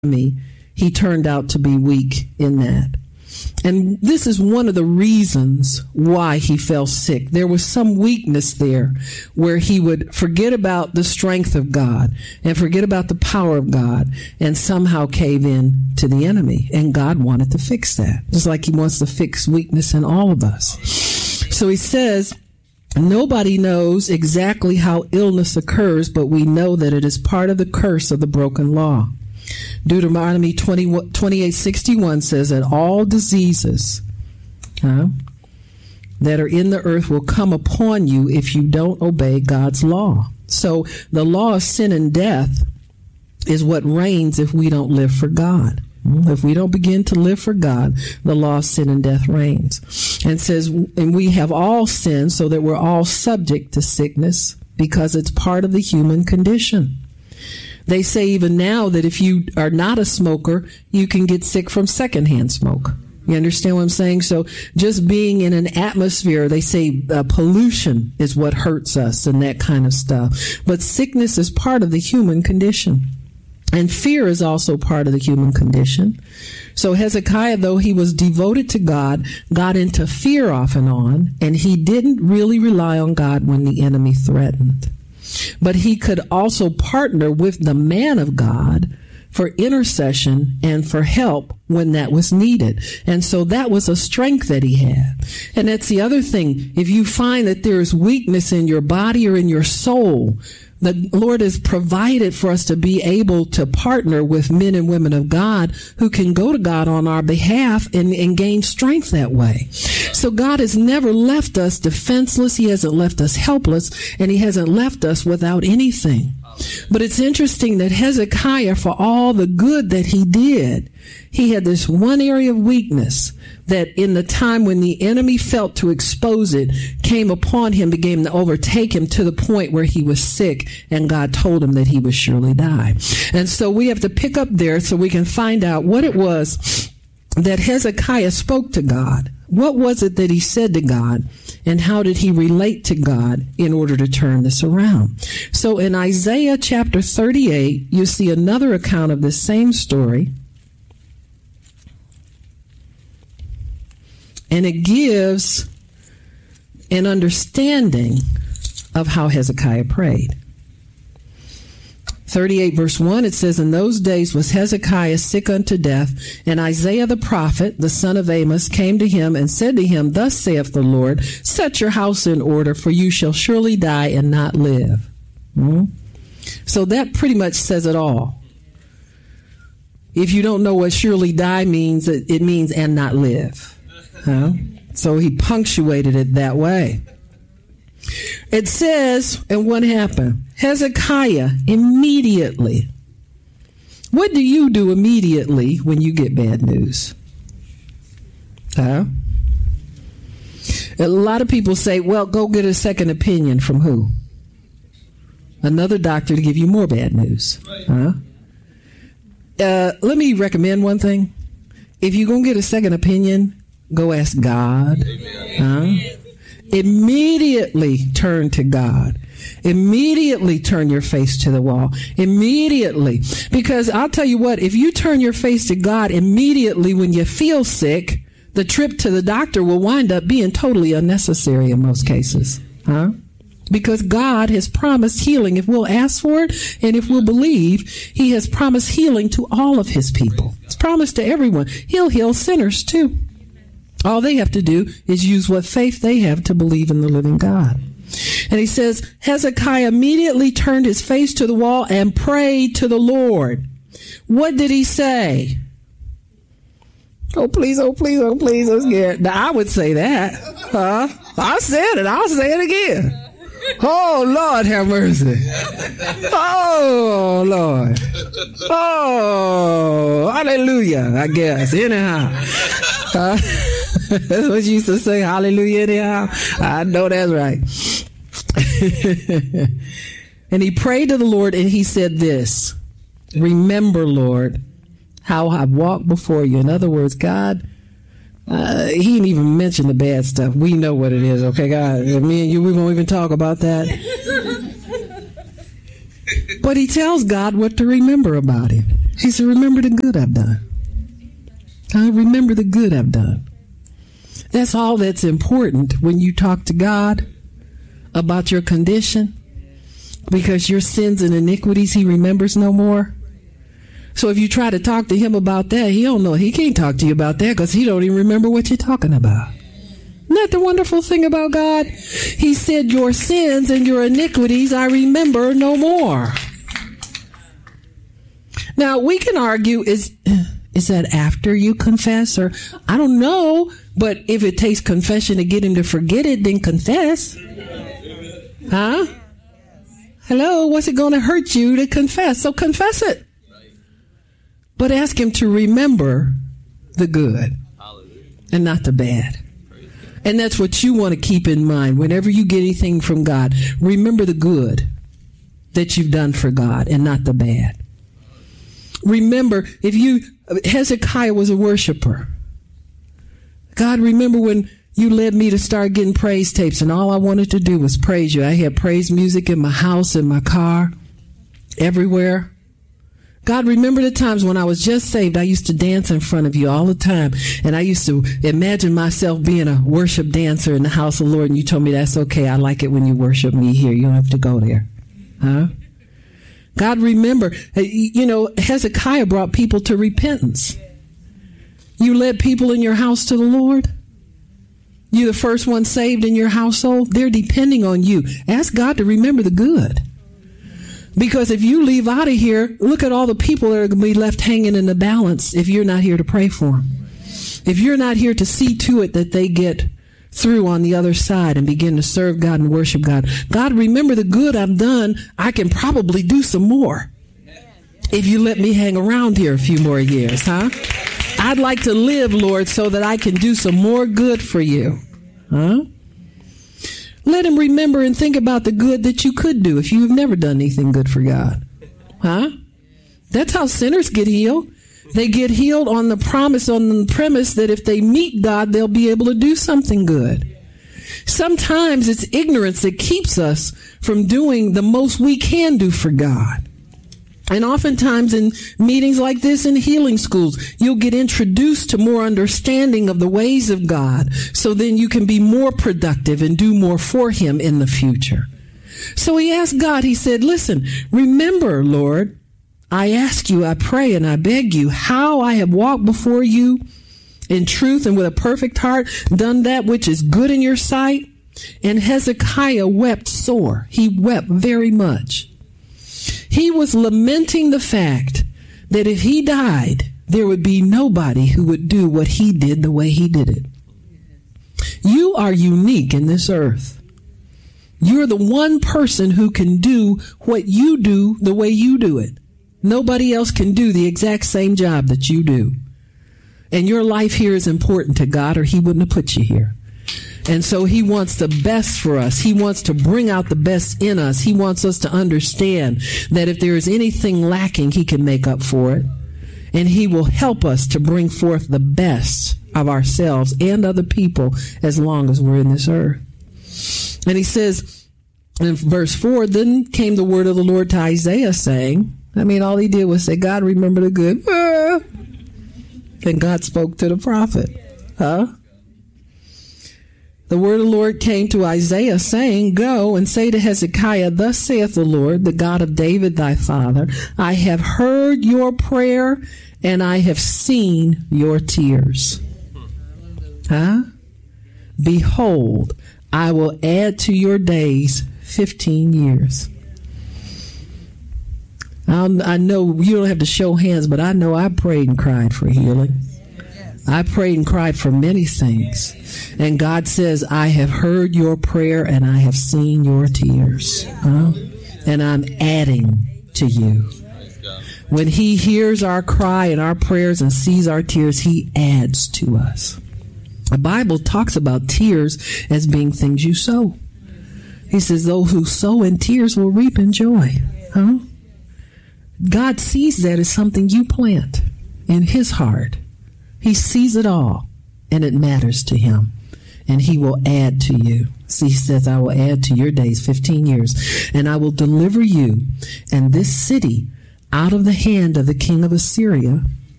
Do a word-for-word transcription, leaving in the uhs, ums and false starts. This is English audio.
me, he turned out to be weak in that. And this is one of the reasons why he fell sick. There was some weakness there where he would forget about the strength of God and forget about the power of God and somehow cave in to the enemy. And God wanted to fix that, just like he wants to fix weakness in all of us. So he says, nobody knows exactly how illness occurs, but we know that it is part of the curse of the broken law. Deuteronomy twenty-eight sixty-one says that all diseases huh, that are in the earth will come upon you if you don't obey God's law. So the law of sin and death is what reigns if we don't live for God. If we don't begin to live for God, the law of sin and death reigns. And says, and we have all sinned so that we're all subject to sickness because it's part of the human condition. They say even now that if you are not a smoker, you can get sick from secondhand smoke. You understand what I'm saying? So just being in an atmosphere, they say uh, pollution is what hurts us and that kind of stuff. But sickness is part of the human condition. And fear is also part of the human condition. So Hezekiah, though he was devoted to God, got into fear off and on, and he didn't really rely on God when the enemy threatened. But he could also partner with the man of God for intercession and for help when that was needed. And so that was a strength that he had. And that's the other thing. If you find that there is weakness in your body or in your soul, the Lord has provided for us to be able to partner with men and women of God who can go to God on our behalf and, and gain strength that way. So God has never left us defenseless. He hasn't left us helpless, and he hasn't left us without anything. But it's interesting that Hezekiah, for all the good that he did, he had this one area of weakness that in the time when the enemy felt to expose it, came upon him, began to overtake him to the point where he was sick, and God told him that he would surely die. And so we have to pick up there so we can find out what it was that Hezekiah spoke to God. What was it that he said to God, and how did he relate to God in order to turn this around? So in Isaiah chapter thirty-eight, you see another account of this same story. And it gives an understanding of how Hezekiah prayed. thirty-eight verse one, it says, in those days was Hezekiah sick unto death, and Isaiah the prophet, the son of Amos, came to him and said to him, thus saith the Lord, set your house in order, for you shall surely die and not live. Hmm? So that pretty much says it all. If you don't know what surely die means, it means and not live. Huh? So he punctuated it that way. It says, and what happened? Hezekiah immediately. What do you do immediately when you get bad news? Huh? A lot of people say, well, go get a second opinion from who? Another doctor to give you more bad news. Huh? Uh, let me recommend one thing. If you're going to get a second opinion, go ask God. Huh? Immediately turn to God. Immediately turn your face to the wall. Immediately. Because I'll tell you what, if you turn your face to God immediately when you feel sick, the trip to the doctor will wind up being totally unnecessary in most cases. Huh? Because God has promised healing if we'll ask for it and if we'll believe. He has promised healing to all of his people. It's promised to everyone. He'll heal sinners too. All they have to do is use what faith they have to believe in the living God. And he says, Hezekiah immediately turned his face to the wall and prayed to the Lord. What did he say? Oh, please, oh, please, oh, please, I'm scared. Now, I would say that. Huh? I said it. I'll say it again. Oh, Lord, have mercy. Oh, Lord. Oh, hallelujah, I guess. Anyhow. Uh, that's what you used to say, hallelujah, anyhow. I know that's right. And he prayed to the Lord, and he said this, remember, Lord, how I walked before you. In other words, God, uh, he didn't even mention the bad stuff. We know what it is, okay, God? Me and you, we won't even talk about that. But he tells God what to remember about him. He said, remember the good I've done. I remember the good I've done. That's all that's important when you talk to God about your condition, because your sins and iniquities he remembers no more. So if you try to talk to him about that, he don't know. He can't talk to you about that because he don't even remember what you're talking about. Isn't that the wonderful thing about God? He said, your sins and your iniquities I remember no more. Now, we can argue, is is that after you confess? Or I don't know, but if it takes confession to get him to forget it, then confess. Huh? Hello, what's it going to hurt you to confess? So confess it. But ask him to remember the good and not the bad. And that's what you want to keep in mind whenever you get anything from God. Remember the good that you've done for God and not the bad. Remember, if you, Hezekiah was a worshiper. God, remember when you led me to start getting praise tapes and all I wanted to do was praise you. I had praise music in my house, in my car, everywhere. God, remember the times when I was just saved, I used to dance in front of you all the time. And I used to imagine myself being a worship dancer in the house of the Lord. And you told me that's okay. I like it when you worship me here. You don't have to go there. Huh? God, remember, you know, Hezekiah brought people to repentance. You led people in your house to the Lord. You're the first one saved in your household. They're depending on you. Ask God to remember the good. Because if you leave out of here, look at all the people that are going to be left hanging in the balance if you're not here to pray for them. If you're not here to see to it that they get through on the other side and begin to serve God and worship God. God, remember the good I've done. I can probably do some more if you let me hang around here a few more years, huh? I'd like to live, Lord, so that I can do some more good for you. Huh? Let him remember and think about the good that you could do if you've never done anything good for God. Huh? That's how sinners get healed. They get healed on the promise, on the premise that if they meet God, they'll be able to do something good. Sometimes it's ignorance that keeps us from doing the most we can do for God. And oftentimes in meetings like this in healing schools, you'll get introduced to more understanding of the ways of God. So then you can be more productive and do more for him in the future. So he asked God, he said, listen, remember, Lord, I ask you, I pray, and I beg you, how I have walked before you in truth and with a perfect heart, done that which is good in your sight. And Hezekiah wept sore. He wept very much. He was lamenting the fact that if he died, there would be nobody who would do what he did the way he did it. You are unique in this earth. You're the one person who can do what you do the way you do it. Nobody else can do the exact same job that you do. And your life here is important to God, or he wouldn't have put you here. And so he wants the best for us. He wants to bring out the best in us. He wants us to understand that if there is anything lacking, he can make up for it. And he will help us to bring forth the best of ourselves and other people as long as we're in this earth. And he says in verse four, then came the word of the Lord to Isaiah saying, I mean, all he did was say, God, remember the good. Ah. And God spoke to the prophet. Huh? The word of the Lord came to Isaiah saying, go and say to Hezekiah, thus saith the Lord, the God of David thy father, I have heard your prayer and I have seen your tears. Huh? Behold, I will add to your days fifteen years. I'm, I know you don't have to show hands, but I know I prayed and cried for healing. I prayed and cried for many things. And God says, I have heard your prayer and I have seen your tears. Huh? And I'm adding to you. When he hears our cry and our prayers and sees our tears, he adds to us. The Bible talks about tears as being things you sow. He says, those who sow in tears will reap in joy. Huh? God sees that as something you plant in his heart. He sees it all, and it matters to him, and he will add to you. See, he says, I will add to your days fifteen years, and I will deliver you and this city out of the hand of the king of Assyria,